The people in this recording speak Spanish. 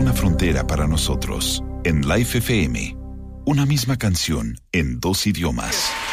una frontera para nosotros. En Life FM, una misma canción en 2 idiomas.